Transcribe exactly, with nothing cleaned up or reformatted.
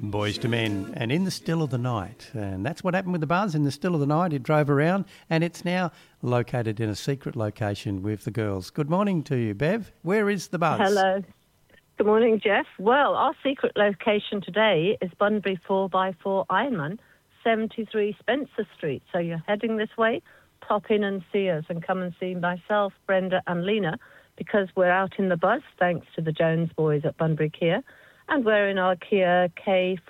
Boys to Men, and In the Still of the Night. And that's what happened with the Buzz. In the still of the night, it drove around, and it's now located in a secret location with the girls. Good morning to you, Bev. Where is the Buzz? Hello. Good morning, Jeff. Well, our secret location today is Bunbury four by four Ironman, seventy-three Spencer Street. So you're heading this way, pop in and see us and come and see myself, Brenda and Lena, because we're out in the Buzz, thanks to the Jones boys at Bunbury Kia. And we're in our Kia K